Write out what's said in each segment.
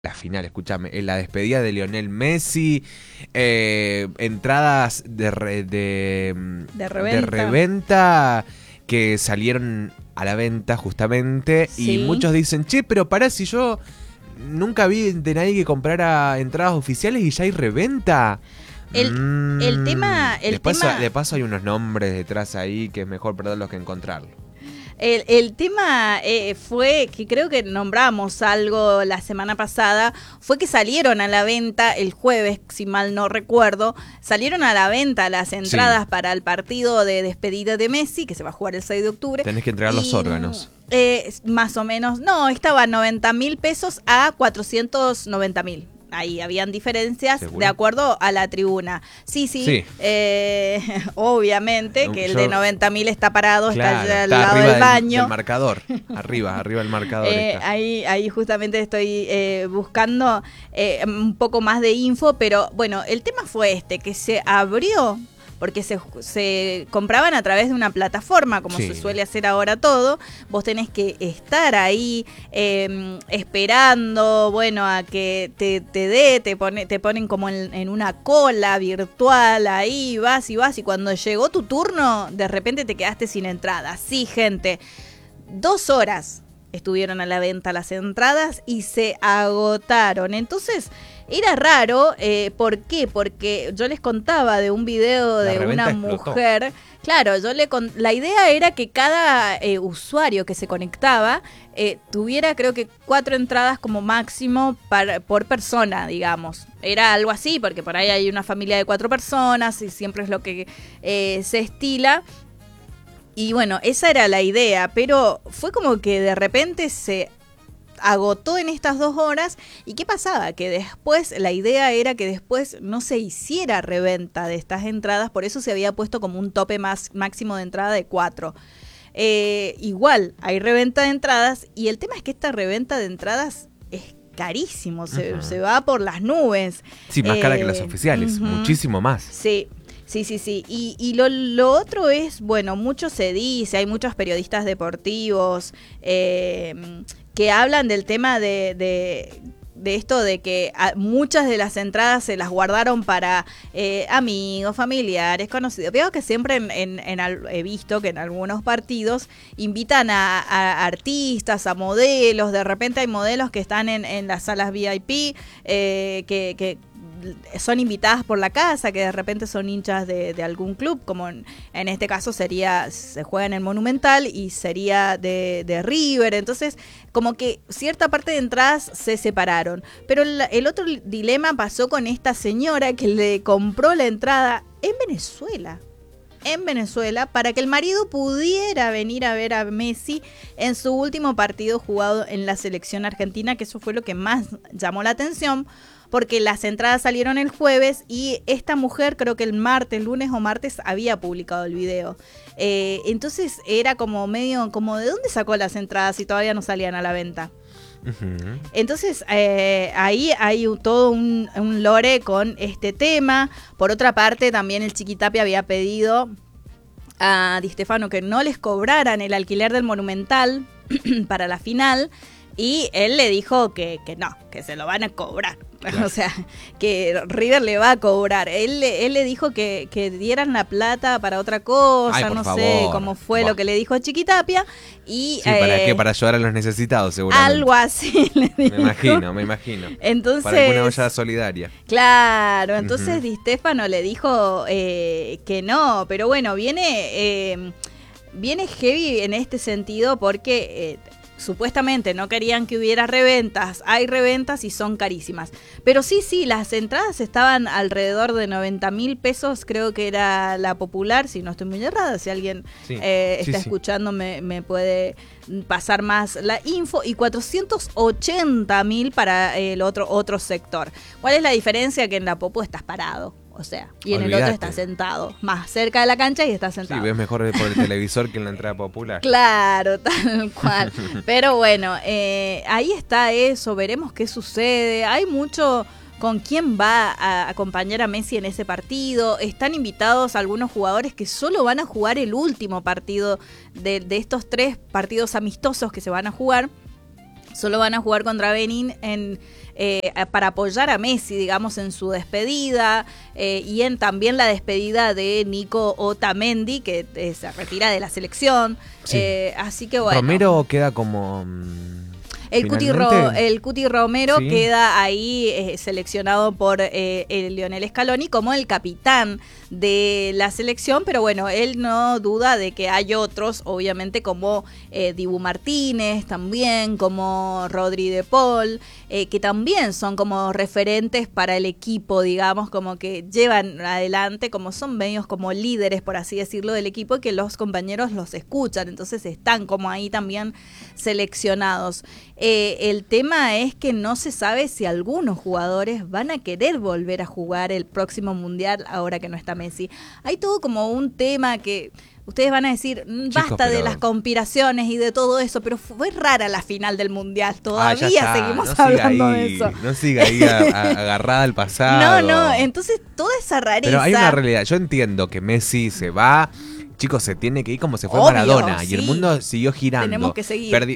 la final, escúchame, en la despedida de Lionel Messi, entradas de reventa que salieron a la venta justamente, Sí. y muchos dicen, che, pero pará, si yo nunca vi de nadie que comprara entradas oficiales y ya hay reventa. El tema... De paso hay unos nombres detrás ahí que es mejor perderlos que encontrarlos. El tema fue que creo que nombramos algo la semana pasada, fue que salieron a la venta el jueves, si mal no recuerdo, salieron a la venta las entradas para el partido de despedida de Messi, que se va a jugar el 6 de octubre. Tenés que entregar los órganos. Más o menos, no, estaba 90.000 pesos a 490.000. Ahí habían diferencias. ¿Seguro? De acuerdo a la tribuna. Sí. Obviamente que el de 90.000 está parado, claro, está al lado del baño. Del marcador, arriba del marcador. Ahí justamente estoy buscando un poco más de info, pero bueno, el tema fue que se abrió porque se compraban a través de una plataforma, como se suele hacer ahora todo. Vos tenés que estar ahí esperando, bueno, a que te ponen como en una cola virtual, ahí vas, y cuando llegó tu turno, de repente te quedaste sin entrada. Sí, gente, 2 horas estuvieron a la venta las entradas y se agotaron. Entonces era raro, ¿por qué? Porque yo les contaba de un video de una mujer. Claro, la idea era que cada usuario que se conectaba tuviera, creo que 4 entradas como máximo por persona, digamos. Era algo así, porque por ahí hay una familia de 4 personas y siempre es lo que se estila. Y bueno, esa era la idea, pero fue como que de repente se agotó en estas 2 horas. ¿Y qué pasaba? Que después, la idea era que después no se hiciera reventa de estas entradas, por eso se había puesto como un tope máximo de entrada de 4. Igual, hay reventa de entradas, y el tema es que esta reventa de entradas es carísimo, se va por las nubes. Sí, más cara que las oficiales, muchísimo más. Sí. Y lo otro es, bueno, mucho se dice, hay muchos periodistas deportivos que hablan del tema de esto de que muchas de las entradas se las guardaron para amigos, familiares, conocidos. Veo que siempre he visto que en algunos partidos invitan a artistas, a modelos. De repente hay modelos que están en las salas VIP que son invitadas por la casa, que de repente son hinchas de algún club, como en este caso se juega en el Monumental y sería de River. Entonces, como que cierta parte de entradas se separaron. Pero el otro dilema pasó con esta señora que le compró la entrada en Venezuela, para que el marido pudiera venir a ver a Messi en su último partido jugado en la selección argentina, que eso fue lo que más llamó la atención, porque las entradas salieron el jueves y esta mujer creo que lunes o martes había publicado el video. Entonces era como medio, como ¿de dónde sacó las entradas si todavía no salían a la venta? Uh-huh. Entonces ahí hay todo un lore con este tema. Por otra parte, también el Chiquitapia había pedido a Di Stéfano que no les cobraran el alquiler del Monumental para la final, y él le dijo que no, que se lo van a cobrar. Claro. O sea, que River le va a cobrar. Él le dijo que dieran la plata para otra cosa. Ay, no sé cómo fue lo que le dijo a Chiquitapia. Y, sí, ¿para qué? Para ayudar a los necesitados, seguramente. Algo así le dijo. Me imagino. Entonces, para alguna olla solidaria. Claro, entonces Di Stéfano le dijo que no. Pero bueno, viene heavy en este sentido porque supuestamente no querían que hubiera reventas. Hay reventas y son carísimas. Pero sí, las entradas estaban alrededor de 90.000 pesos. Creo que era la popular, si no estoy muy errada. Si alguien está escuchando me puede pasar más la info. Y 480.000 para el otro sector. ¿Cuál es la diferencia? Que en la Popu estás parado. O sea, y en el otro está sentado, más cerca de la cancha y está sentado. Sí, ves mejor por el televisor que en la entrada popular. Claro, tal cual. Pero bueno, ahí está eso, veremos qué sucede. Hay mucho con quién va a acompañar a Messi en ese partido. Están invitados algunos jugadores que solo van a jugar el último partido de estos 3 partidos amistosos que se van a jugar. Solo van a jugar contra Benín para apoyar a Messi, digamos, en su despedida y en también la despedida de Nico Otamendi, que se retira de la selección. Sí. Así que bueno. Romero queda como... El Cuti Romero Sí. queda ahí seleccionado por Lionel Scaloni como el capitán de la selección, pero bueno, él no duda de que hay otros, obviamente, como Dibu Martínez también, como Rodri de Paul, que también son como referentes para el equipo, digamos, como que llevan adelante, como son medios como líderes, por así decirlo, del equipo, y que los compañeros los escuchan, entonces están como ahí también seleccionados. El tema es que no se sabe si algunos jugadores van a querer volver a jugar el próximo Mundial ahora que no está Messi. Hay todo como un tema que ustedes van a decir, basta de las conspiraciones y de todo eso, pero fue rara la final del Mundial. Todavía seguimos hablando de eso. No siga ahí agarrada al pasado. No, entonces toda esa rareza. Pero hay una realidad. Yo entiendo que Messi se va. Chicos, se tiene que ir como se fue Obvio, Maradona. sí. Y el mundo siguió girando. Tenemos que seguir.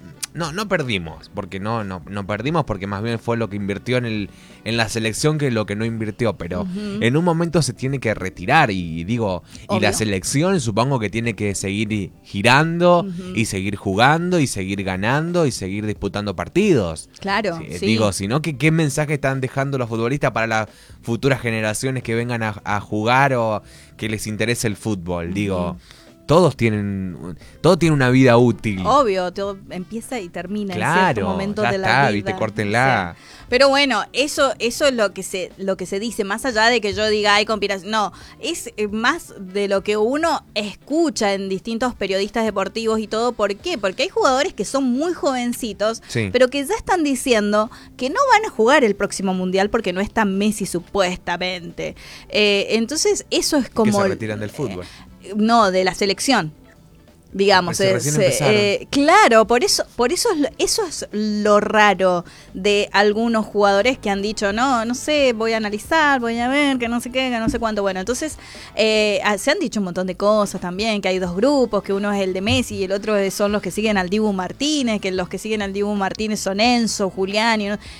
No perdimos. Porque no perdimos porque más bien fue lo que invirtió en la selección que lo que no invirtió. Pero en un momento se tiene que retirar. Y digo, Obvio. y la selección supongo que tiene que seguir girando y seguir jugando y seguir ganando y seguir disputando partidos. Claro, sí. Digo, si no, ¿qué mensaje están dejando los futbolistas para las futuras generaciones que vengan a jugar o que les interese el fútbol? Digo, todo tiene una vida útil. Obvio, todo empieza y termina en cierto momento ya de la está, vida. viste, córtenla. Sí. Pero bueno, eso es lo que se dice, más allá de que yo diga hay conspiración, no, es más de lo que uno escucha en distintos periodistas deportivos y todo. ¿Por qué? Porque hay jugadores que son muy jovencitos, Sí. pero que ya están diciendo que no van a jugar el próximo Mundial porque no está Messi supuestamente. Entonces eso es como... Que se retiran del fútbol. No, de la selección. Digamos, Recién empezaron. claro, por eso eso es lo raro de algunos jugadores que han dicho, no sé, voy a analizar, voy a ver, que no sé qué, que no sé cuánto. Bueno, entonces se han dicho un montón de cosas también, que hay dos grupos, que uno es el de Messi y el otro son los que siguen al Dibu Martínez, que los que siguen al Dibu Martínez son Enzo, Julián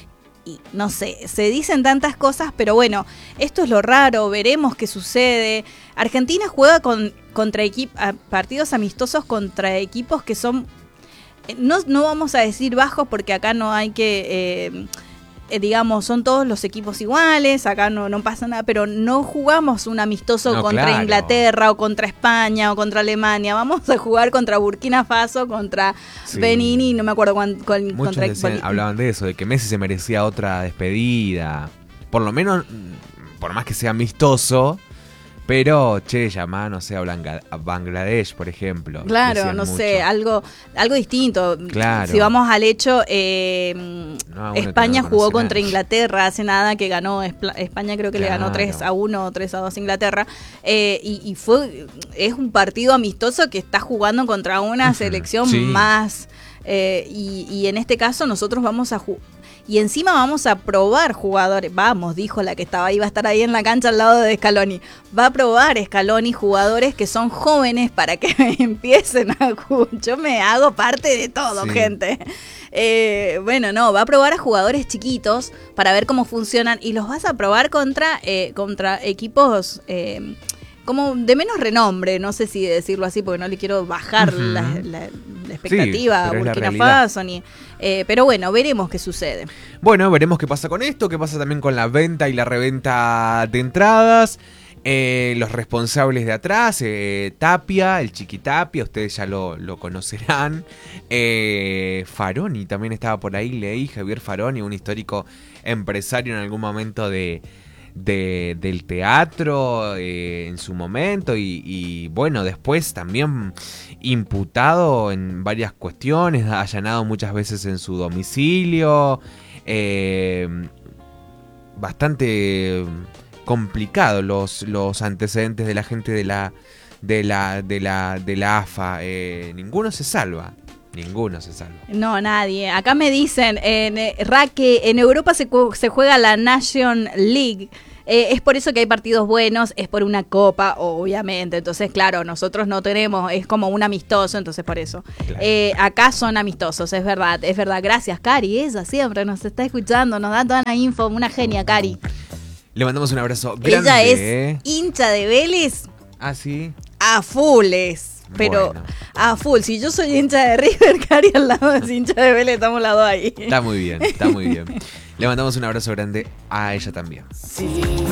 y no sé, se dicen tantas cosas, pero bueno, esto es lo raro, veremos qué sucede. Argentina juega contra partidos amistosos contra equipos que son, no vamos a decir bajos porque acá no hay que, digamos, son todos los equipos iguales, acá no pasa nada, pero no jugamos un amistoso contra Inglaterra o contra España o contra Alemania, vamos a jugar contra Burkina Faso, contra Benín y no me acuerdo Muchos hablaban de eso, de que Messi se merecía otra despedida, por lo menos, por más que sea amistoso. Pero, llamá, no sé, a Bangladesh, por ejemplo. Claro, no sé, algo distinto. Claro. Si vamos al hecho, España jugó contra Inglaterra hace nada, que ganó, España creo que le ganó 3-1 o 3-2 a Inglaterra, y es un partido amistoso que está jugando contra una selección más, y en este caso nosotros vamos a y encima vamos a probar jugadores, dijo la que estaba ahí, va a estar ahí en la cancha al lado de Scaloni, va a probar Scaloni jugadores que son jóvenes para que empiecen a jugar. Yo me hago parte de todo, gente. Va a probar a jugadores chiquitos para ver cómo funcionan y los vas a probar contra equipos como de menos renombre, no sé si decirlo así porque no le quiero bajar la expectativa a Burkina Faso pero bueno, veremos qué sucede. Bueno, veremos qué pasa con esto, qué pasa también con la venta y la reventa de entradas. Los responsables de atrás, Tapia, el Chiqui Tapia, ustedes ya lo conocerán. Faroni también estaba por ahí, leí, Javier Faroni, un histórico empresario en algún momento del teatro en su momento y bueno, después también imputado en varias cuestiones, allanado muchas veces en su domicilio, bastante complicado los antecedentes de la gente de la AFA, ninguno se salva. No, nadie. Acá me dicen, Raque, en Europa se juega la Nation League. Es por eso que hay partidos buenos, es por una copa, obviamente. Entonces, claro, nosotros no tenemos, es como un amistoso, entonces por eso. Claro. Acá son amistosos, es verdad. Gracias, Cari, ella siempre nos está escuchando, nos da toda la info, una genia, Cari. Le mandamos un abrazo grande. Ella es hincha de Vélez Ah, sí. a fulles. Pero Bueno. a full, si yo soy hincha de River, Cari al lado es hincha de Vélez, estamos las dos ahí. Está muy bien, está muy bien. Le mandamos un abrazo grande a ella también. Sí, sí.